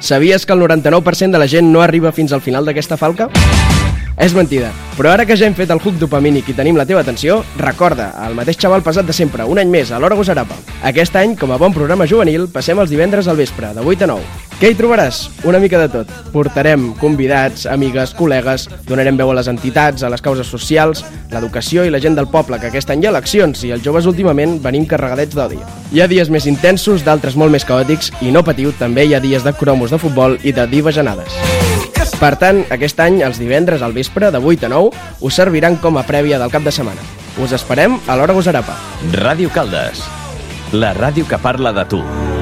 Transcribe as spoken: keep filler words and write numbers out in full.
Sabies que el noranta-nou per cent de la gent no arriba fins al final d'aquesta falca? És mentida, però ara que ja hem fet el hook dopamínic i tenim la teva atenció, recorda, el mateix xaval pesat de sempre, un any més, a l'Hora Gosarapa. Aquest any, com a bon programa juvenil, passem els divendres al vespre, de vuit a nou. Què hi trobaràs? Una mica de tot. Portarem convidats, amigues, col·legues, donarem veu a les entitats, a les causes socials, l'educació i la gent del poble, que aquest any hi ha eleccions i els joves últimament venim carregadets d'odi. Hi ha dies més intensos, d'altres molt més caòtics, i no patiu, també hi ha dies de cromos de futbol i de divajanades. Per tant, aquest any, els divendres al vespre, de vuit a nou, us serviran com a prèvia del cap de setmana. Us esperem a l'Hora Gosarapa. Ràdio Caldes, la ràdio que parla de tu.